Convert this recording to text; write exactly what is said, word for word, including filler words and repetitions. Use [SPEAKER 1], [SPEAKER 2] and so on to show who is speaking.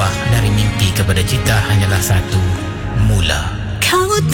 [SPEAKER 1] Melangkah dari mimpi kepada cita hanyalah satu mula.
[SPEAKER 2] Kau